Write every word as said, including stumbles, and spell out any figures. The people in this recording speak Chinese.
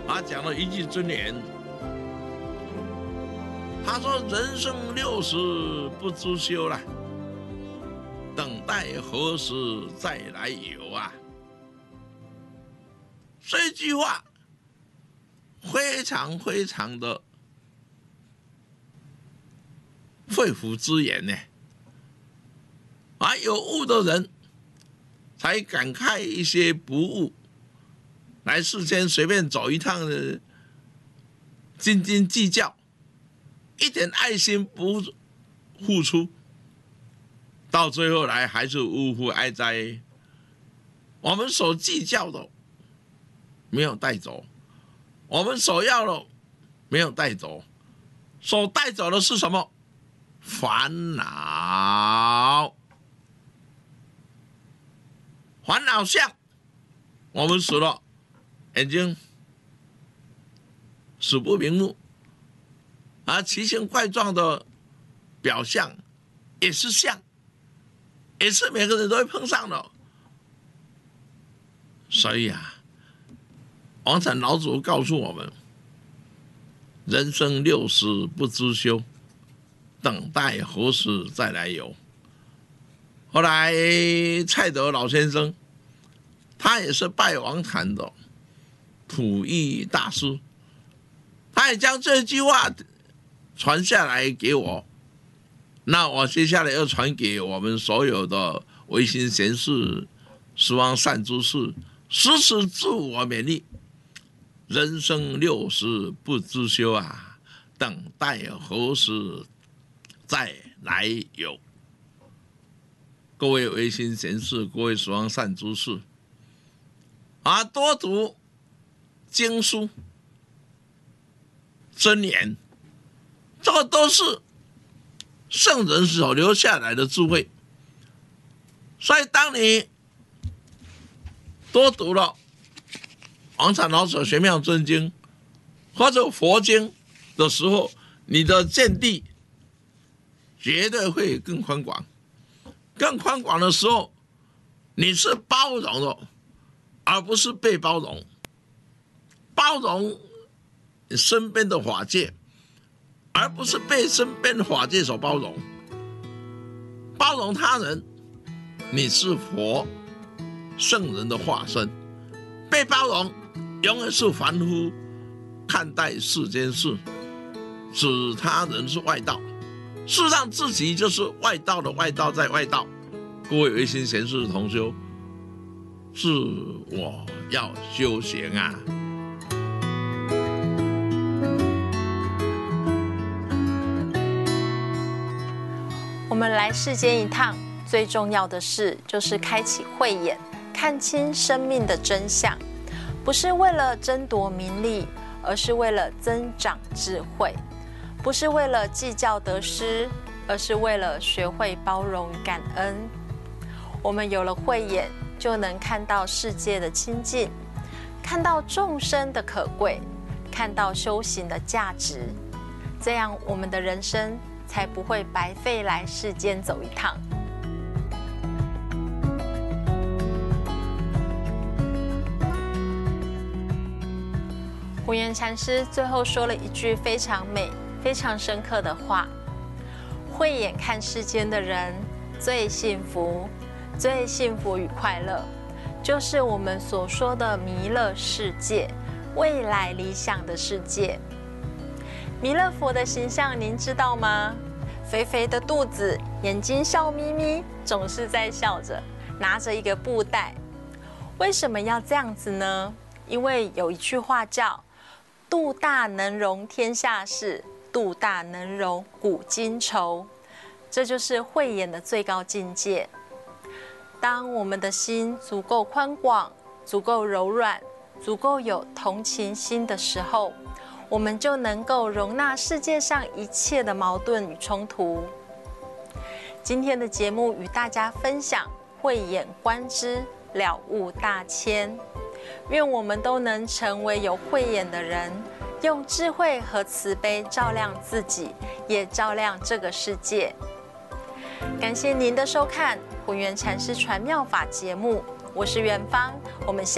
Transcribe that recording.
他讲了一句真言，他说：“人生六十不知休啦，等待何时再来有啊。”这句话非常非常的肺腑之言呢，而有悟的人才感慨一些不悟，来世间随便走一趟的，斤斤计较，一点爱心不付出，到最后来还是呜呼哀哉。我们所计较的没有带走，我们所要的没有带走，所带走的是什么？烦恼。烦恼相，我们死了，眼睛死不瞑目，而奇形怪状的表象也是相，也是每个人都会碰上的。所以啊，王禅老祖告诉我们：人生六十不知休，等待何时再来有。后来蔡德老先生，他也是拜王禅的普益大师，他也将这句话传下来给我，那我接下来要传给我们所有的唯心贤士、十方善知识，时时自我勉励：人生六十不知休啊，等待何时再来有。各位唯心贤士，各位十方善知识，啊，多读经书、真言，这个都是圣人所留下来的智慧。所以，当你多读了王禅老祖玄妙真经或者佛经的时候，你的见地绝对会更宽广。更宽广的时候，你是包容的，而不是被包容。包容你身边的法界，而不是被身边的法界所包容。包容他人，你是佛圣人的化身；被包容，永远是凡夫看待世间事，指他人是外道。事实上，自己就是外道的外道在外道。各位唯心贤士的同修，是我要修行啊！ 我们来世间一趟，最重要的事就是开启慧眼，看清生命的真相，不是为了争夺名利，而是为了增长智慧。不是为了计较得失，而是为了学会包容与感恩。我们有了慧眼，就能看到世界的清净，看到众生的可贵，看到修行的价值，这样我们的人生才不会白费来世间走一趟。弘源禅师最后说了一句非常美、非常深刻的话：慧眼看世间的人最幸福，最幸福与快乐，就是我们所说的弥勒世界，未来理想的世界。弥勒佛的形象您知道吗？肥肥的肚子，眼睛笑眯眯，总是在笑着，拿着一个布袋。为什么要这样子呢？因为有一句话叫度大能容天下事，度大能容古今愁，这就是慧眼的最高境界。当我们的心足够宽广、足够柔软、足够有同情心的时候，我们就能够容纳世界上一切的矛盾与冲突。今天的节目与大家分享慧眼观之，了悟大千。愿我们都能成为有慧眼的人，用智慧和慈悲照亮自己，也照亮这个世界。感谢您的收看弘源禅师传妙法节目，我是元芳，我们下